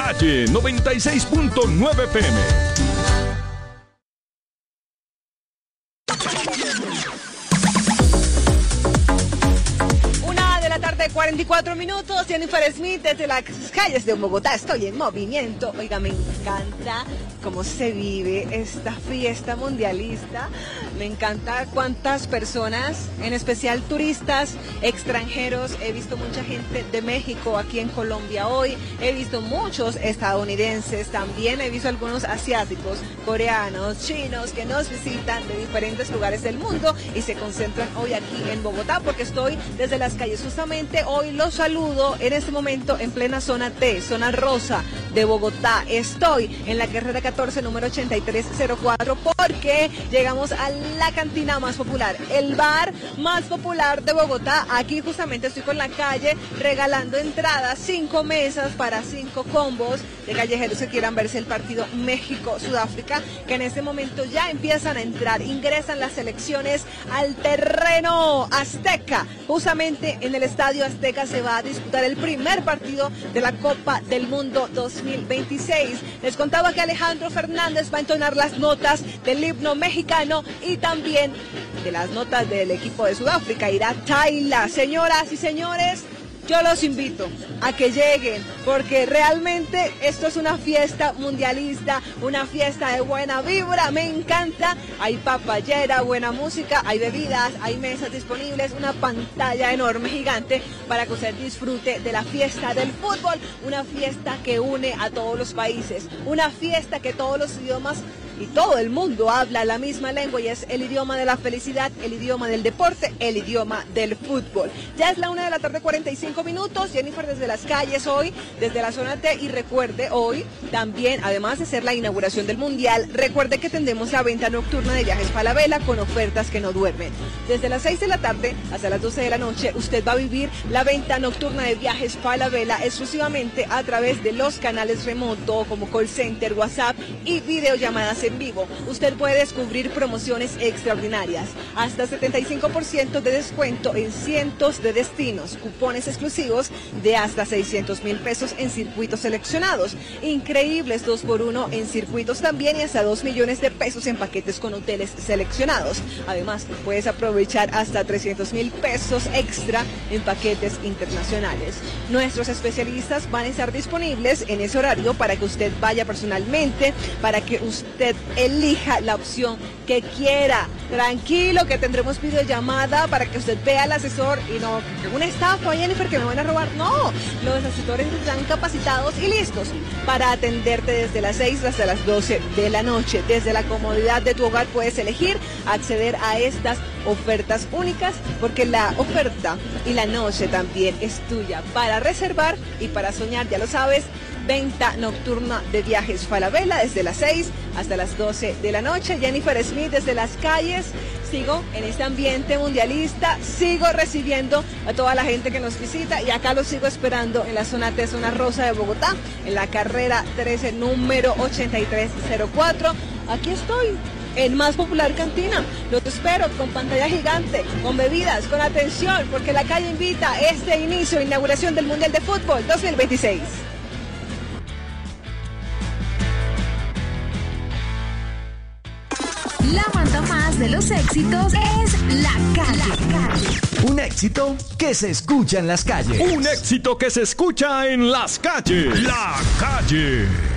Calle 96.9 PM. De la tarde, 44 minutos. Jennifer Smith desde las calles de Bogotá. Estoy en movimiento. Oiga, me encanta cómo se vive esta fiesta mundialista. Me encanta cuántas personas, en especial turistas extranjeros. He visto mucha gente de México aquí en Colombia hoy. He visto muchos estadounidenses. También he visto algunos asiáticos, coreanos, chinos que nos visitan de diferentes lugares del mundo y se concentran hoy aquí en Bogotá porque estoy desde las calles. Justamente hoy los saludo en este momento en plena zona T, zona rosa de Bogotá. Estoy en la carrera 14, número 8304, porque llegamos a la cantina más popular, el bar más popular de Bogotá. Aquí justamente estoy con la calle regalando entradas, 5 mesas para 5 combos de callejeros que quieran verse el partido México-Sudáfrica, que en este momento ya empiezan a entrar, ingresan las selecciones al terreno azteca. Justamente en el Estadio Azteca se va a disputar el primer partido de la Copa del Mundo 2026. Les contaba que Alejandro Fernández va a entonar las notas del himno mexicano y también de las notas del equipo de Sudáfrica. Irá Tayla. Señoras y señores, yo los invito a que lleguen, porque realmente esto es una fiesta mundialista, una fiesta de buena vibra. Me encanta. Hay papayera, buena música, hay bebidas, hay mesas disponibles, una pantalla enorme, gigante, para que usted disfrute de la fiesta del fútbol. Una fiesta que une a todos los países, una fiesta que todos los idiomas y todo el mundo habla la misma lengua, y es el idioma de la felicidad, el idioma del deporte, el idioma del fútbol. Ya es la 1 de la tarde, 45 minutos. Jennifer desde las calles hoy, desde la zona T, y recuerde hoy también, además de ser la inauguración del Mundial, recuerde que tendremos la venta nocturna de Viajes Falabella con ofertas que no duermen. Desde las 6 de la tarde hasta las 12 de la noche, usted va a vivir la venta nocturna de Viajes Falabella exclusivamente a través de los canales remoto como call center, WhatsApp y videollamadas en vivo. Usted puede descubrir promociones extraordinarias, hasta 75% de descuento en cientos de destinos, cupones exclusivos de hasta 600,000 pesos en circuitos seleccionados, increíbles 2x1 en circuitos también, y hasta 2 millones de pesos en paquetes con hoteles seleccionados. Además, puedes aprovechar hasta 300,000 pesos extra en paquetes internacionales. Nuestros especialistas van a estar disponibles en ese horario para que usted vaya personalmente, para que usted elija la opción que quiera. Tranquilo, que tendremos videollamada para que usted vea al asesor y no que una estafa, Jennifer, que me van a robar. No, los asesores están capacitados y listos para atenderte desde las 6 hasta las 12 de la noche. Desde la comodidad de tu hogar puedes elegir acceder a estas ofertas únicas, porque la oferta y la noche también es tuya para reservar y para soñar. Ya lo sabes, venta nocturna de Viajes Falabella desde las 6 hasta las 12 de la noche. Jennifer Smith desde las calles. Sigo en este ambiente mundialista, sigo recibiendo a toda la gente que nos visita, y acá los sigo esperando en la zona T, zona rosa de Bogotá, en la carrera 13, número 8304. Aquí estoy, en más popular cantina. Los espero con pantalla gigante, con bebidas, con atención, porque la calle invita a este inicio, inauguración del Mundial de Fútbol 2026. La banda más de los éxitos es La Calle. Un éxito que se escucha en las calles. Un éxito que se escucha en las calles. La Calle.